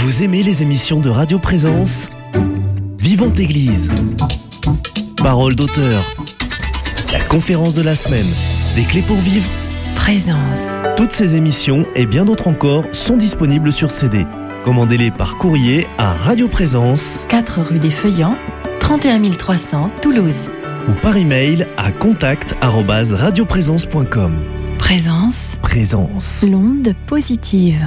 Vous aimez les émissions de Radio Présence ? Vivante Église, Parole d'auteur, la conférence de la semaine, des clés pour vivre, Présence. Toutes ces émissions et bien d'autres encore sont disponibles sur CD. Commandez-les par courrier à Radio Présence, 4 rue des Feuillants, 31 300 Toulouse. ou par email à contact@radioprésence.com. Présence. Présence. L'onde positive.